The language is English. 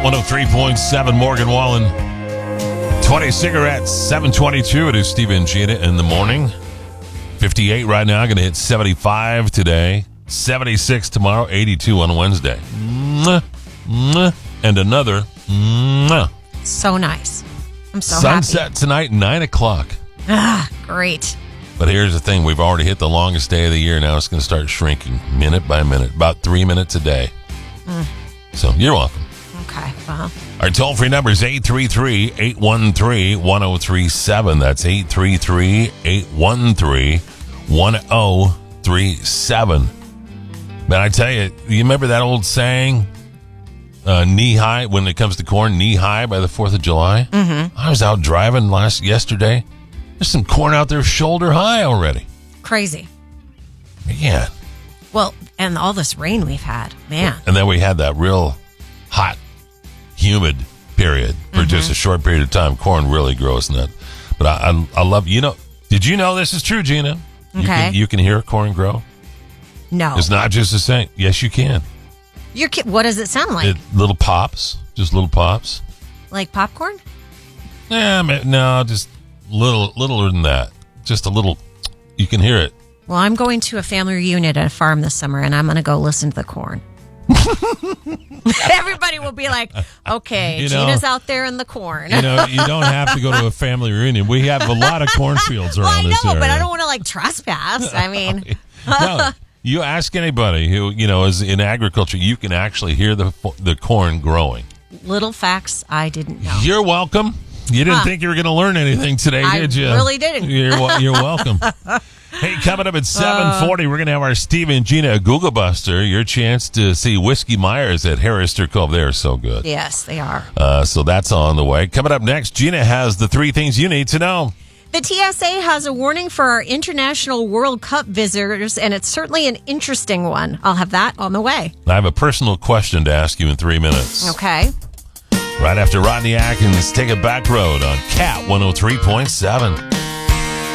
103.7 Morgan Wallen. 20 cigarettes, 7:22. It is Steve and Gina in the morning. 58 right now. Going to hit 75 today. 76 tomorrow. 82 on Wednesday. Mwah, mwah, and another. Mwah. So nice. I'm so Sunset happy. tonight, 9 o'clock. Ah, great. But here's the thing. We've already hit the longest day of the year. Now it's going to start shrinking minute by minute. About 3 minutes a day. So you're welcome. Okay, well. Our toll-free number is 833-813-1037. That's 833-813-1037. But I tell you, you remember that old saying, knee-high, when it comes to corn, knee-high by the 4th of July? Mm-hmm. I was out driving yesterday. There's some corn out there shoulder-high already. Crazy. Man. Well, and all this rain we've had, man. And then we had that real hot, humid period for just a short period of time. Corn really grows in that. But I love, did you know this is true, Gina? Okay. You can hear corn grow? No. It's not just a saying. Yes, you can. What does it sound like? Little pops. Just little pops. Like popcorn? No, just littler than that. Just a little, you can hear it. Well, I'm going to a family reunion at a farm this summer, and I'm going to go listen to the corn. Everybody will be like, okay, Gina's out there in the corn. You don't have to go to a family reunion. We have a lot of cornfields around this area. But I don't want to trespass. I mean, no, you ask anybody who is in agriculture, you can actually hear the corn growing. Little facts I didn't know. You're welcome. You didn't think you were going to learn anything today, did you? I really didn't. You're welcome. Hey, coming up at 7:40, we're going to have our Steve and Gina Google Buster. Your chance to see Whiskey Myers at Harrister Cove. They are so good. Yes, they are. So that's on the way. Coming up next, Gina has the 3 things you need to know. The TSA has a warning for our International World Cup visitors, and it's certainly an interesting one. I'll have that on the way. I have a personal question to ask you in 3 minutes. Okay. Right after Rodney Atkins, Take a Back Road on Cat 103.7.